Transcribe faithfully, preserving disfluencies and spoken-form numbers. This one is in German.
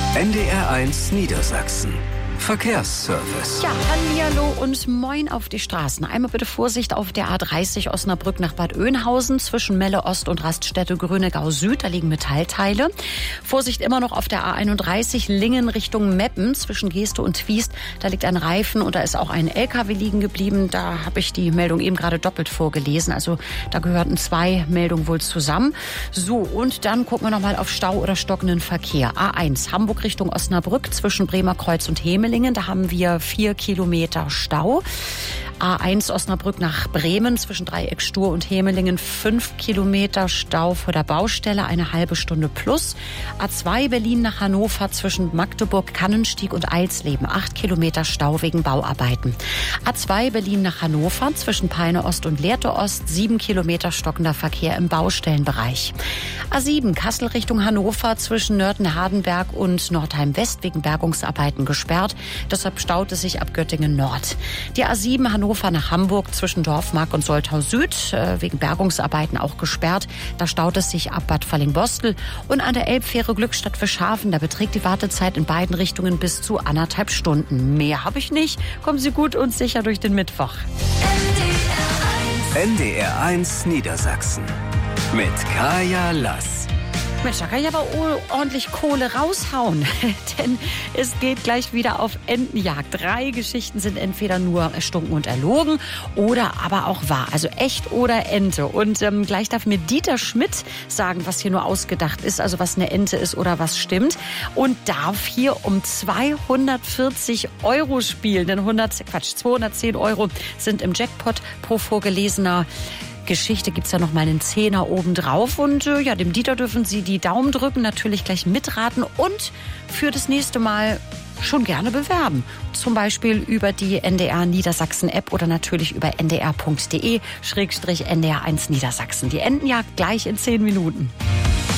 N D R eins Niedersachsen. Verkehrsservice. Ja, hallihallo und moin auf die Straßen. Einmal bitte Vorsicht auf der A dreißig Osnabrück nach Bad Oeynhausen zwischen Melle Ost und Raststätte Grünegau Süd. Da liegen Metallteile. Vorsicht immer noch auf der A einunddreißig Lingen Richtung Meppen zwischen Geeste und Twiest. Da liegt ein Reifen und da ist auch ein L K W liegen geblieben. Da habe ich die Meldung eben gerade doppelt vorgelesen. Also da gehörten zwei Meldungen wohl zusammen. So, und dann gucken wir nochmal auf Stau oder stockenden Verkehr. A eins Hamburg Richtung Osnabrück zwischen Bremer Kreuz und Hemelingen. Da haben wir vier Kilometer Stau. A eins Osnabrück nach Bremen zwischen Dreieck Stur und Hemelingen fünf Kilometer Stau vor der Baustelle, eine halbe Stunde plus. A zwei Berlin nach Hannover zwischen Magdeburg, Kannenstieg und Eilsleben acht Kilometer Stau wegen Bauarbeiten. A zwei Berlin nach Hannover zwischen Peine Ost und Lehrte Ost sieben Kilometer stockender Verkehr im Baustellenbereich. A sieben Kassel Richtung Hannover zwischen Nörten-Hardenberg und Nordheim West wegen Bergungsarbeiten gesperrt. Deshalb staut es sich ab Göttingen Nord. Die A sieben Hannover nach Hamburg zwischen Dorfmark und Soltau Süd äh, wegen Bergungsarbeiten auch gesperrt. Da staut es sich ab Bad Falling-Bostel. Und an der Elbfähre Glückstadt Fischhafen, da beträgt die Wartezeit in beiden Richtungen bis zu anderthalb Stunden. Mehr habe ich nicht. Kommen Sie gut und sicher durch den Mittwoch. N D R eins Niedersachsen mit Kaya Lass. Mensch, da kann ich aber ordentlich Kohle raushauen, denn es geht gleich wieder auf Entenjagd. Drei Geschichten sind entweder nur erstunken und erlogen oder aber auch wahr, also echt oder Ente. Und ähm, gleich darf mir Dieter Schmidt sagen, was hier nur ausgedacht ist, also was eine Ente ist oder was stimmt. Und darf hier um zweihundertvierzig Euro spielen, denn hundert, Quatsch, zweihundertzehn Euro sind im Jackpot pro vorgelesener Geschichte. Gibt's ja noch mal einen Zehner obendrauf. Und äh, ja, dem Dieter dürfen Sie die Daumen drücken, natürlich gleich mitraten und für das nächste Mal schon gerne bewerben. Zum Beispiel über die N D R Niedersachsen App oder natürlich über n d r punkt d e Schrägstrich N D R eins Niedersachsen. Die Entenjagd gleich in zehn Minuten.